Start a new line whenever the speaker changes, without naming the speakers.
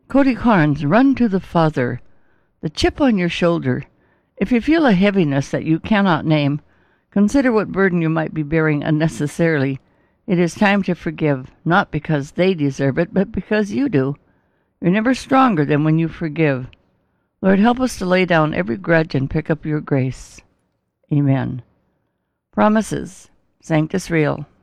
Cody Carnes, run to the Father. The chip on your shoulder. If you feel a heaviness that you cannot name, consider what burden you might be bearing unnecessarily. It is time to forgive, not because they deserve it, but because you do. You're never stronger than when you forgive. Lord, help us to lay down every grudge and pick up your grace. Amen. Promises. Sanctus Real.